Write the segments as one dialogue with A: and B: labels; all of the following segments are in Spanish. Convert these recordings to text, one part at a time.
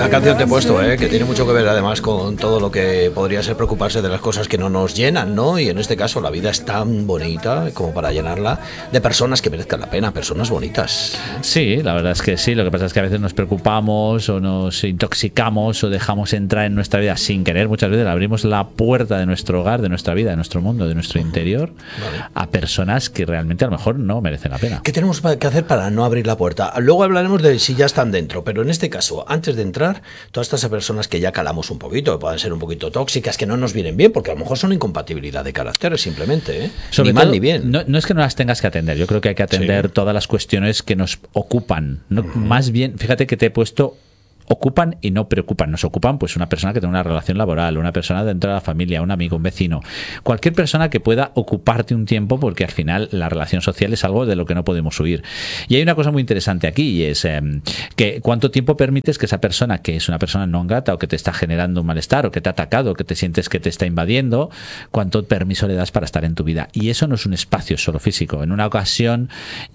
A: La canción te he puesto, que tiene mucho que ver además con todo lo que podría ser preocuparse de las cosas que no nos llenan, ¿no? Y en este caso la vida es tan bonita como para llenarla de personas que merezcan la pena, personas bonitas.
B: Sí, la verdad es que sí. Lo que pasa es que a veces nos preocupamos o nos intoxicamos o dejamos entrar en nuestra vida sin querer. Muchas veces abrimos la puerta de nuestro hogar, de nuestra vida, de nuestro mundo, de nuestro interior, a personas que realmente a lo mejor no merecen la pena.
A: ¿Qué tenemos que hacer para no abrir la puerta? Luego hablaremos de si ya están dentro, pero en este caso, antes de entrar, todas estas personas que ya calamos un poquito, que puedan ser un poquito tóxicas, que no nos vienen bien, porque a lo mejor son incompatibilidad de caracteres simplemente,
B: Sobre
A: ni mal
B: todo,
A: ni bien.
B: No es que no las tengas que atender, yo creo que hay que atender todas las cuestiones que nos ocupan. No, más bien, fíjate que te he puesto ocupan y no preocupan. Nos ocupan pues una persona que tiene una relación laboral, una persona dentro de la familia, un amigo, un vecino, cualquier persona que pueda ocuparte un tiempo, porque al final la relación social es algo de lo que no podemos huir. Y hay una cosa muy interesante aquí y es que cuánto tiempo permites que esa persona, que es una persona no grata o que te está generando un malestar o que te ha atacado, o que te sientes que te está invadiendo, cuánto permiso le das para estar en tu vida. Y eso no es un espacio solo físico. En una ocasión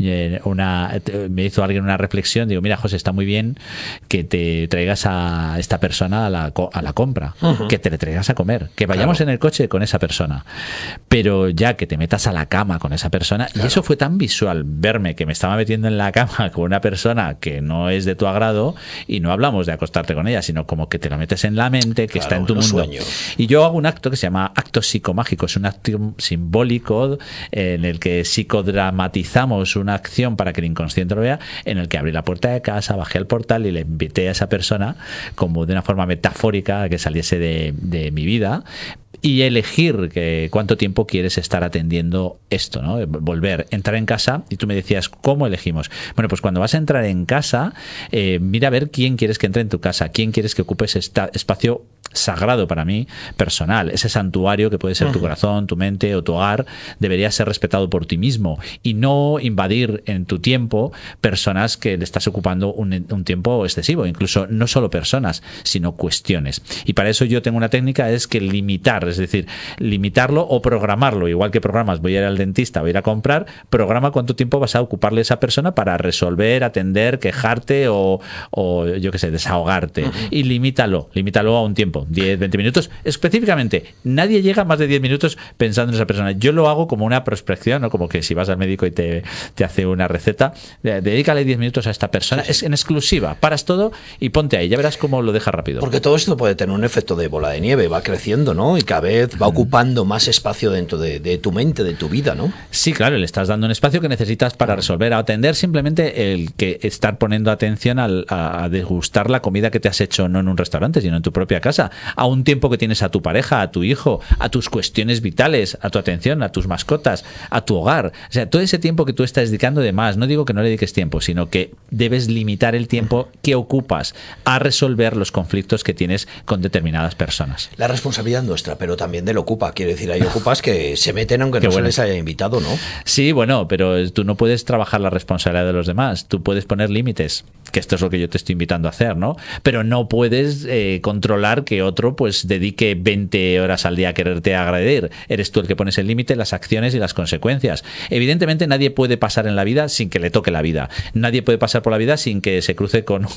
B: me hizo alguien una reflexión, digo, mira, José, está muy bien que te traigas a esta persona a la compra, que te le traigas a comer, que vayamos en el coche con esa persona, pero ya que te metas a la cama con esa persona, y eso fue tan visual, verme que me estaba metiendo en la cama con una persona que no es de tu agrado, y no hablamos de acostarte con ella, sino como que te lo metes en la mente, que está en tu mundo.
A: Sueños.
B: Y yo hago un acto que se llama acto psicomágico, es un acto simbólico en el que psicodramatizamos una acción para que el inconsciente lo vea, en el que abrí la puerta de casa, bajé al portal y le invité a esa persona como de una forma metafórica a que saliese de mi vida, y elegir cuánto tiempo quieres estar atendiendo esto, ¿no? Entrar en casa, y tú me decías, ¿cómo elegimos? Bueno, pues cuando vas a entrar en casa, mira a ver quién quieres que entre en tu casa, quién quieres que ocupe ese espacio sagrado para mí, personal, ese santuario que puede ser tu corazón, tu mente o tu hogar, debería ser respetado por ti mismo y no invadir en tu tiempo personas que le estás ocupando un tiempo excesivo, incluso no solo personas, sino cuestiones. Y para eso yo tengo una técnica, es que es decir, limitarlo o programarlo, igual que programas, voy a ir al dentista, voy a ir a comprar, programa cuánto tiempo vas a ocuparle a esa persona para resolver, atender, quejarte o yo qué sé, desahogarte, y limítalo a un tiempo, 10, 20 minutos, específicamente. Nadie llega a más de 10 minutos pensando en esa persona. Yo lo hago como una prospección, ¿no? Como que si vas al médico y te hace una receta, dedícale 10 minutos a esta persona, es en exclusiva, paras todo y ponte ahí, ya verás cómo lo dejas rápido.
A: Porque todo esto puede tener un efecto de bola de nieve, va creciendo, ¿no? Y cada vez va ocupando más espacio dentro de tu mente, de tu vida, ¿no?
B: Sí, claro, le estás dando un espacio que necesitas para resolver, a atender simplemente el que estar poniendo atención a degustar la comida que te has hecho, no en un restaurante, sino en tu propia casa, a un tiempo que tienes a tu pareja, a tu hijo, a tus cuestiones vitales, a tu atención, a tus mascotas, a tu hogar. O sea, todo ese tiempo que tú estás dedicando de más, no digo que no le dediques tiempo, sino que debes limitar el tiempo que ocupas a resolver los conflictos que tienes con determinadas personas.
A: La responsabilidad nuestra, pero también del ocupa. Quiere decir, hay ocupas que se meten aunque no se les haya invitado, ¿no?
B: Sí, bueno, pero tú no puedes trabajar la responsabilidad de los demás. Tú puedes poner límites, que esto es lo que yo te estoy invitando a hacer, ¿no? Pero no puedes controlar que otro pues dedique 20 horas al día a quererte agredir. Eres tú el que pones el límite, las acciones y las consecuencias. Evidentemente nadie puede pasar en la vida sin que le toque la vida. Nadie puede pasar por la vida sin que se cruce con...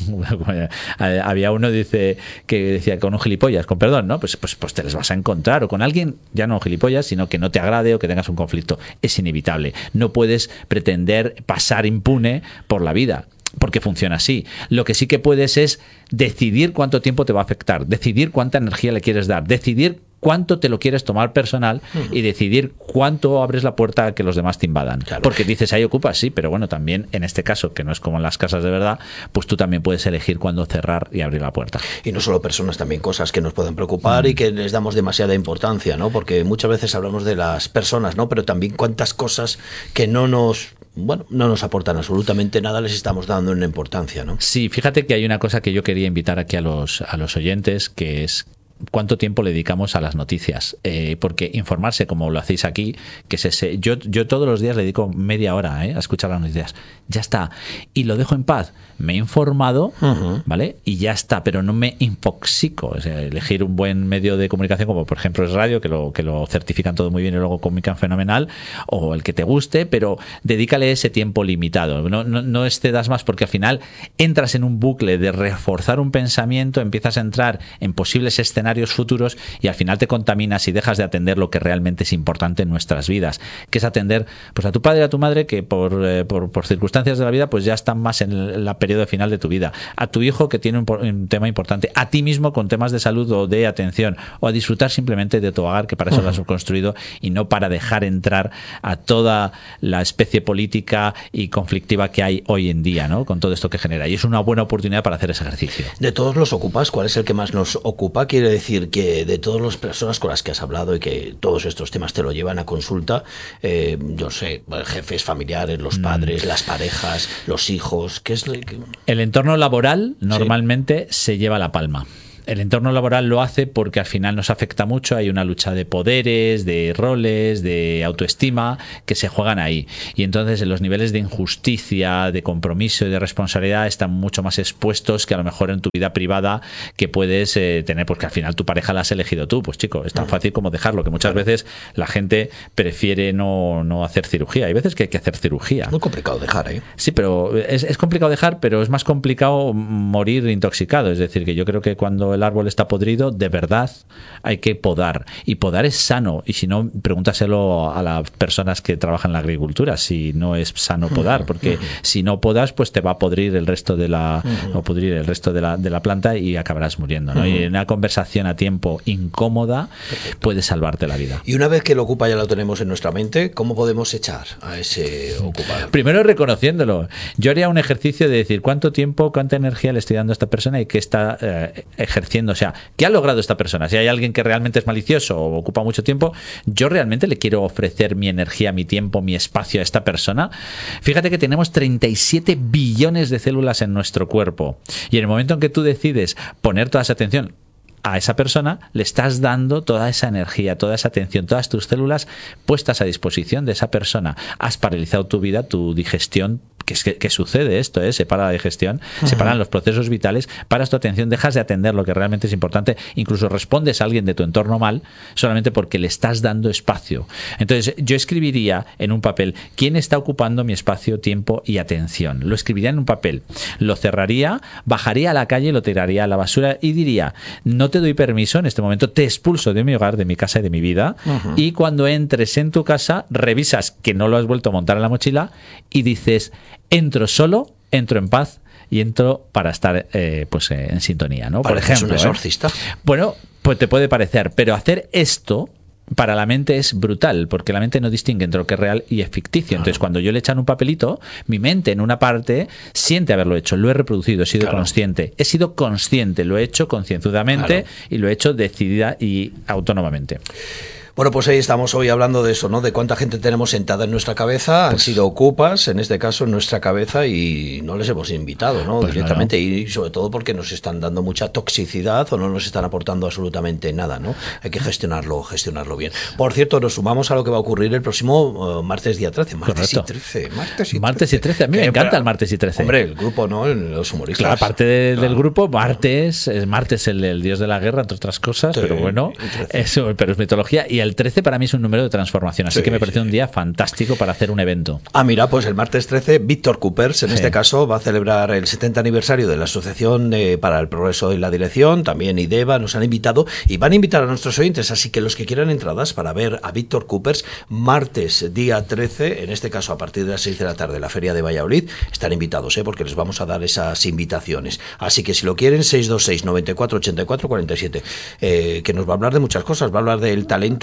B: había uno que decía con un gilipollas, con perdón, ¿no? Pues te les vas a encontrar, o con alguien, ya no gilipollas, sino que no te agrade o que tengas un conflicto. Es inevitable. No puedes pretender pasar impune por la vida, porque funciona así. Lo que sí que puedes es decidir cuánto tiempo te va a afectar, decidir cuánta energía le quieres dar, decidir cuánto te lo quieres tomar personal y decidir cuánto abres la puerta a que los demás te invadan. Claro. Porque dices, ahí ocupas, sí, pero bueno, también en este caso, que no es como en las casas de verdad, pues tú también puedes elegir cuándo cerrar y abrir la puerta. Y
A: no solo personas, también cosas que nos pueden preocupar y que les damos demasiada importancia, ¿no? Porque muchas veces hablamos de las personas, ¿no? Pero también cuántas cosas que no nos aportan absolutamente nada les estamos dando una importancia, ¿no?
B: Sí, fíjate que hay una cosa que yo quería invitar aquí a los oyentes, que es cuánto tiempo le dedicamos a las noticias. Porque informarse, como lo hacéis aquí, que es ese... Yo todos los días le dedico media hora a escuchar las noticias. Ya está. Y lo dejo en paz. Me he informado, ¿vale? Y ya está, pero no me infoxico. O sea, elegir un buen medio de comunicación, como por ejemplo es radio, que lo certifican todo muy bien y luego comunican fenomenal, o el que te guste, pero dedícale ese tiempo limitado. No excedas más, porque al final entras en un bucle de reforzar un pensamiento, empiezas a entrar en posibles escenarios futuros y al final te contaminas y dejas de atender lo que realmente es importante en nuestras vidas, que es atender pues a tu padre y a tu madre, que por circunstancias de la vida pues ya están más en la periodo final de tu vida, a tu hijo, que tiene un tema importante, a ti mismo con temas de salud o de atención, o a disfrutar simplemente de tu hogar, que para eso lo has construido, y no para dejar entrar a toda la especie política y conflictiva que hay hoy en día, ¿no? Con todo esto que genera. Y es una buena oportunidad para hacer ese ejercicio.
A: De todos los ocupas, ¿cuál es el que más nos ocupa? Quiere decir que de todas las personas con las que has hablado y que todos estos temas te lo llevan a consulta, yo sé, jefes familiares, los padres, las parejas, los hijos, ¿qué es lo que...
B: El entorno laboral normalmente se lleva la palma. El entorno laboral lo hace porque al final nos afecta mucho, hay una lucha de poderes, de roles, de autoestima que se juegan ahí. Y entonces los niveles de injusticia, de compromiso y de responsabilidad están mucho más expuestos que a lo mejor en tu vida privada, que puedes tener, porque al final tu pareja la has elegido tú. Pues chico, es tan fácil como dejarlo, que muchas veces la gente prefiere no hacer cirugía. Hay veces que hay que hacer cirugía.
A: Muy complicado dejar, ¿eh?
B: Sí, pero es complicado dejar, pero es más complicado morir intoxicado. Es decir, que yo creo que cuando el árbol está podrido, de verdad hay que podar, y podar es sano, y si no, pregúntaselo a las personas que trabajan en la agricultura si no es sano podar, porque si no podas, pues te va a podrir el resto de la planta y acabarás muriendo, ¿no? Y una conversación a tiempo incómoda puede salvarte la vida.
A: Y una vez que el ocupa ya lo tenemos en nuestra mente, ¿cómo podemos echar a ese ocupado?
B: Primero reconociéndolo. Yo haría un ejercicio de decir cuánto tiempo, cuánta energía le estoy dando a esta persona y qué está ejerciendo. O sea, ¿qué ha logrado esta persona? Si hay alguien que realmente es malicioso o ocupa mucho tiempo, yo realmente le quiero ofrecer mi energía, mi tiempo, mi espacio a esta persona. Fíjate que tenemos 37 billones de células en nuestro cuerpo, y en el momento en que tú decides poner toda esa atención a esa persona, le estás dando toda esa energía, toda esa atención, todas tus células puestas a disposición de esa persona. Has paralizado tu vida, tu digestión. Que sucede esto, se para la digestión, se paran los procesos vitales, paras tu atención, dejas de atender lo que realmente es importante, incluso respondes a alguien de tu entorno mal solamente porque le estás dando espacio. Entonces yo escribiría en un papel quién está ocupando mi espacio, tiempo y atención. Lo escribiría en un papel, lo cerraría, bajaría a la calle, lo tiraría a la basura y diría: no te doy permiso en este momento, te expulso de mi hogar, de mi casa y de mi vida. Y cuando entres en tu casa, revisas que no lo has vuelto a montar en la mochila y dices: entro solo, entro en paz y entro para estar en sintonía, ¿no? Por ejemplo,
A: ¿es un exorcista?
B: Bueno, pues te puede parecer, pero hacer esto para la mente es brutal, porque la mente no distingue entre lo que es real y es ficticio. Entonces, cuando yo le echan un papelito, mi mente en una parte siente haberlo hecho, lo he reproducido, he sido consciente, lo he hecho concienzudamente y lo he hecho decidida y autónomamente.
A: Bueno, pues ahí estamos hoy hablando de eso, ¿no? De cuánta gente tenemos sentada en nuestra cabeza, han sido ocupas, en este caso en nuestra cabeza, y no les hemos invitado, ¿no?
B: Pues
A: directamente, no. Y sobre todo porque nos están dando mucha toxicidad o no nos están aportando absolutamente nada, ¿no? Hay que gestionarlo bien. Por cierto, nos sumamos a lo que va a ocurrir el próximo martes día 13, martes y 13.
B: Martes y 13, a mí me encanta el martes y 13.
A: Hombre, el grupo, ¿no? Los humoristas.
B: Claro, aparte del grupo, martes el dios de la guerra, entre otras cosas, sí, pero bueno, pero es mitología. Y el 13 para mí es un número de transformación, así que me parece un día fantástico para hacer un evento.
A: Mira, pues el martes 13, Víctor Coopers, en este caso, va a celebrar el 70 aniversario de la Asociación para el Progreso y la Dirección, también IDEVA, nos han invitado y van a invitar a nuestros oyentes, así que los que quieran entradas para ver a Víctor Coopers, martes día 13, en este caso a partir de las 6 de la tarde, en la Feria de Valladolid, están invitados, porque les vamos a dar esas invitaciones. Así que si lo quieren, 626 94 84 47, que nos va a hablar de muchas cosas, va a hablar del talento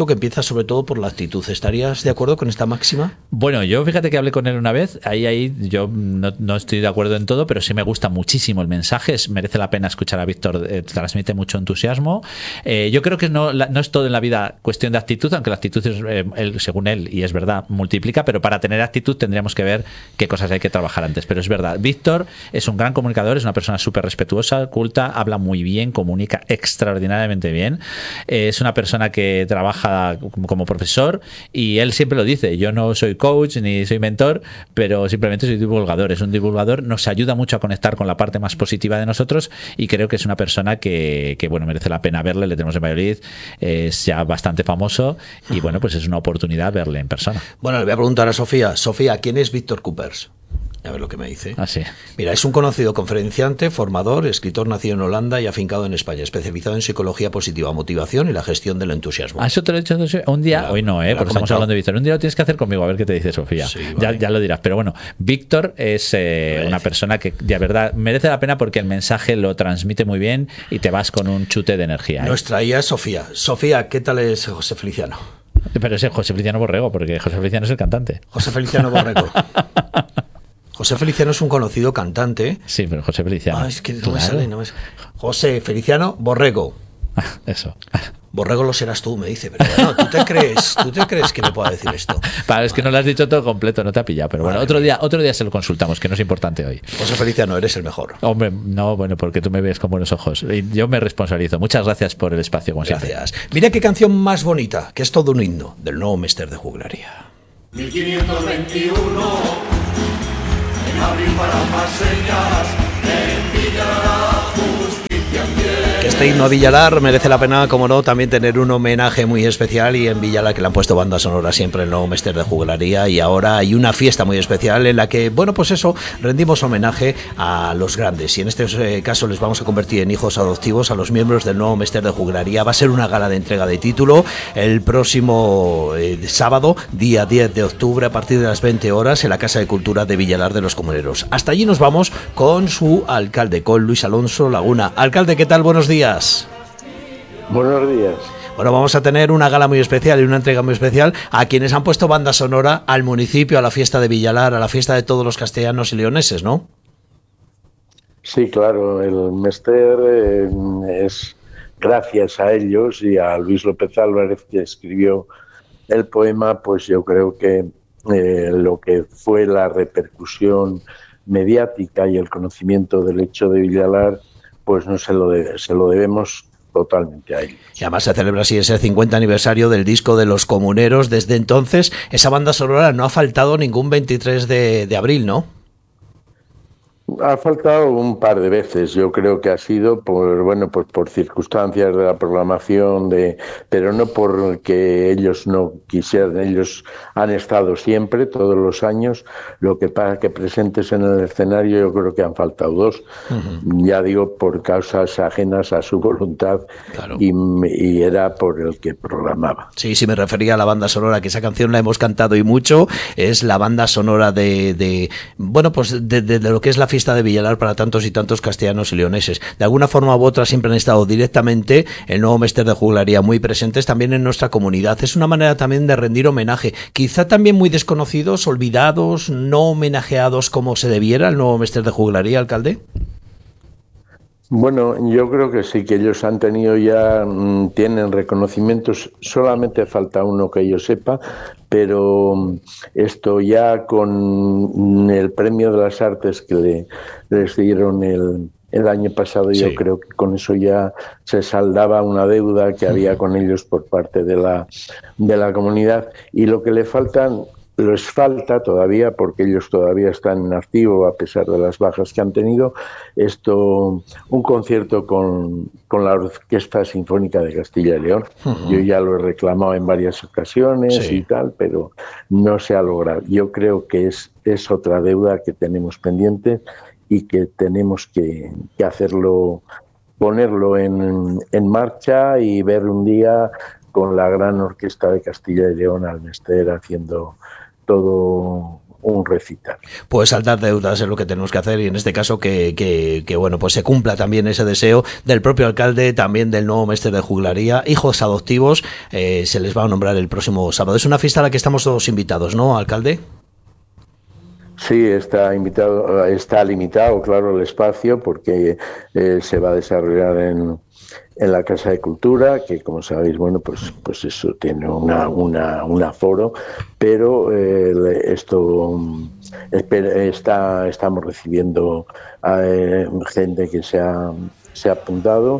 A: que empieza sobre todo por la actitud. ¿Estarías de acuerdo con esta máxima?
B: Bueno, yo fíjate que hablé con él una vez, ahí yo no estoy de acuerdo en todo, pero sí me gusta muchísimo el mensaje, merece la pena escuchar a Víctor, transmite mucho entusiasmo. Yo creo que no es todo en la vida cuestión de actitud, aunque la actitud, según él, y es verdad, multiplica, pero para tener actitud tendríamos que ver qué cosas hay que trabajar antes. Pero es verdad, Víctor es un gran comunicador, es una persona súper respetuosa, culta, habla muy bien, comunica extraordinariamente bien, es una persona que trabaja como profesor y él siempre lo dice, yo no soy coach ni soy mentor, pero simplemente soy divulgador. Es un divulgador, nos ayuda mucho a conectar con la parte más positiva de nosotros y creo que es una persona que bueno, merece la pena verle. Le tenemos en Valladolid, es ya bastante famoso y bueno, pues es una oportunidad verle en persona.
A: Bueno, le voy a preguntar a Sofía. Sofía, ¿quién es Víctor Coopers? A ver lo que me dice.
B: Sí.
A: Mira, es un conocido conferenciante, formador, escritor nacido en Holanda y afincado en España, especializado en psicología positiva, motivación y la gestión del entusiasmo.
B: Eso te lo he dicho un día, hoy no, porque estamos hablando de Víctor. Un día lo tienes que hacer conmigo, a ver qué te dice Sofía.
A: Sí, vale.
B: Ya lo dirás. Pero bueno, Víctor es una persona que de verdad merece la pena porque el mensaje lo transmite muy bien y te vas con un chute de energía.
A: Nuestra guía es Sofía. Sofía, ¿qué tal es José Feliciano?
B: Pero es José Feliciano Borrego, porque José Feliciano es el cantante.
A: José Feliciano Borrego. José Feliciano es un conocido cantante.
B: Sí, pero José Feliciano.
A: Es que no me sale. José Feliciano Borrego.
B: Eso.
A: Borrego lo serás tú, me dice. Pero bueno, ¿tú te crees que me pueda decir esto?
B: Es que no lo has dicho todo completo, no te ha pillado. Pero bueno, otro día se lo consultamos, que no es importante hoy.
A: José Feliciano, eres el mejor.
B: Hombre, no, bueno, porque tú me ves con buenos ojos. Y yo me responsabilizo. Muchas gracias por el espacio, como siempre.
A: Gracias. Mira qué canción más bonita, que es todo un himno del nuevo Mester de Juglaría.
C: 1521, en abril para más señas, en Villalar justicia fiel.
A: Que este himno a Villalar merece la pena, como no, también tener un homenaje muy especial, y en Villalar que le han puesto banda sonora siempre el nuevo Mester de Juglaría, y ahora hay una fiesta muy especial en la que, bueno, pues eso, rendimos homenaje a los grandes, y en este caso les vamos a convertir en hijos adoptivos a los miembros del nuevo Mester de Juglaría. Va a ser una gala de entrega de título el próximo sábado, día 10 de octubre, a partir de las 20 horas en la Casa de Cultura de Villalar de los Comuneros. Hasta allí nos vamos con su alcalde, con Luis Alonso Laguna. Alcalde, ¿qué tal? Buenos días.
D: Buenos días.
A: Bueno, vamos a tener una gala muy especial y una entrega muy especial a quienes han puesto banda sonora al municipio, a la fiesta de Villalar, a la fiesta de todos los castellanos y leoneses, ¿no?
D: Sí, claro, el Mester es gracias a ellos y a Luis López Álvarez, que escribió el poema, pues yo creo que lo que fue la repercusión mediática y el conocimiento del hecho de Villalar, pues no se lo debemos totalmente a ellos.
A: Y además se celebra así ese 50 aniversario del disco de Los Comuneros. Desde entonces, esa banda sonora no ha faltado ningún 23 de abril, ¿no?
D: Ha faltado un par de veces. Yo creo que ha sido por circunstancias de la programación, pero no porque ellos no quisieran. Ellos han estado siempre, todos los años. Lo que pasa que presentes en el escenario, yo creo que han faltado dos. Ya digo, por causas ajenas a su voluntad. Claro. Y era por el que programaba.
A: Sí, me refería a la banda sonora, que esa canción la hemos cantado y mucho. Es la banda sonora de lo que es la fiesta de Villalar para tantos y tantos castellanos y leoneses. De alguna forma u otra siempre han estado directamente el nuevo Mester de Juglaría muy presentes también en nuestra comunidad. Es una manera también de rendir homenaje, quizá también muy desconocidos, olvidados, no homenajeados como se debiera el nuevo Mester de Juglaría, alcalde.
D: Bueno, yo creo que sí, que ellos han tenido tienen reconocimientos, solamente falta uno que yo sepa, pero esto ya con el Premio de las Artes que les dieron el año pasado, sí. Yo creo que con eso ya se saldaba una deuda que había con ellos por parte de la comunidad, y lo que les falta todavía, porque ellos todavía están en activo a pesar de las bajas que han tenido, un concierto con la Orquesta Sinfónica de Castilla y León. Yo ya lo he reclamado en varias ocasiones y tal, pero no se ha logrado. Yo creo que es otra deuda que tenemos pendiente y que tenemos que hacerlo, ponerlo en marcha y ver un día con la gran Orquesta de Castilla y León al Mester haciendo todo un recital.
A: Pues saldar deudas es lo que tenemos que hacer, y en este caso que bueno, pues se cumpla también ese deseo del propio alcalde, también del nuevo mestre de juglaría. Hijos adoptivos, se les va a nombrar el próximo sábado. Es una fiesta a la que estamos todos invitados, ¿no, alcalde?
D: Sí, está limitado, claro, el espacio, porque se va a desarrollar en la Casa de Cultura, que como sabéis, bueno, pues eso tiene un aforo, pero estamos recibiendo gente que se ha apuntado,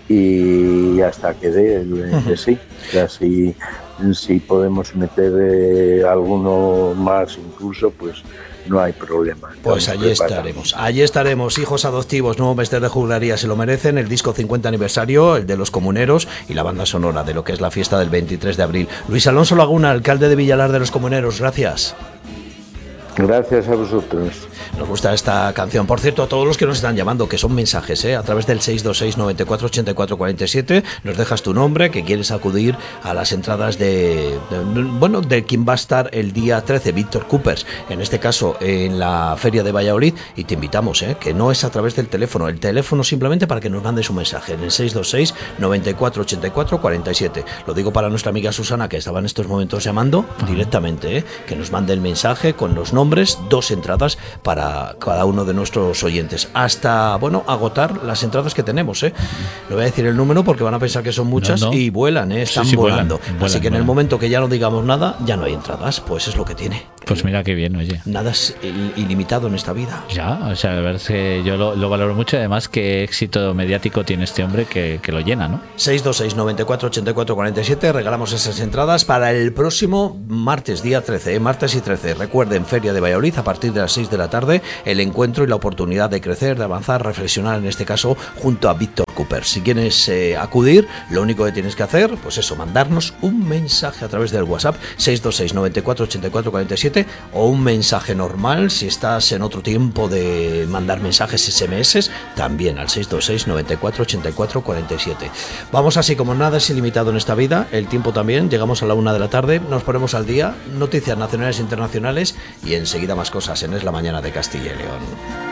D: y hasta que dé sí, así si podemos meter alguno más incluso, pues no hay problema.
A: Pues allí estaremos, hijos adoptivos, nuevo mestre de juglaría, se lo merecen, el disco 50 aniversario, el de los comuneros, y la banda sonora de lo que es la fiesta del 23 de abril. Luis Alonso Laguna, alcalde de Villalar de los Comuneros, gracias.
D: Gracias a vosotros.
A: Nos gusta esta canción. Por cierto, a todos los que nos están llamando, que son mensajes, a través del 626 94 84 47, nos dejas tu nombre, que quieres acudir a las entradas de quien va a estar el día 13, Víctor Coopers, en este caso en la Feria de Valladolid, y te invitamos, que no es a través del teléfono, el teléfono simplemente para que nos mandes un mensaje en el 626 94 84 47. Lo digo para nuestra amiga Susana, que estaba en estos momentos llamando directamente, que nos mande el mensaje con los nombres, 2 entradas para cada uno de nuestros oyentes, hasta agotar las entradas que tenemos. No voy a decir el número porque van a pensar que son muchas, y vuelan, están volando. Así que en el momento que ya no digamos nada, ya no hay entradas. Pues es lo que tiene.
B: Pues mira qué bien, oye.
A: Nada es ilimitado en esta vida.
B: Ya, o sea, la verdad es que yo lo valoro mucho, además qué éxito mediático tiene este hombre que lo llena, ¿no?
A: 626 94 84 47, regalamos esas entradas para el próximo martes, día 13, martes y 13. Recuerden, Feria de Valladolid, a partir de las 6 de la tarde, el encuentro y la oportunidad de crecer, de avanzar, reflexionar, en este caso, junto a Víctor Cooper. Si quieres acudir, lo único que tienes que hacer, pues eso, mandarnos un mensaje a través del WhatsApp 626 94 84 47, o un mensaje normal, si estás en otro tiempo de mandar mensajes SMS, también al 626 94 84 47. Vamos así, como nada es ilimitado en esta vida, el tiempo también. Llegamos a la 1 de la tarde, nos ponemos al día, noticias nacionales e internacionales, y enseguida más cosas en Es la Mañana de Castilla y León.